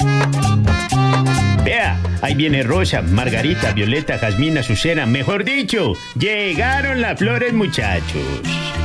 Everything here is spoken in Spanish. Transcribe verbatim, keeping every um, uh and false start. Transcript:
Vea, ahí viene Rosa, Margarita, Violeta, Jazmín, Azucena, mejor dicho, llegaron las flores, muchachos.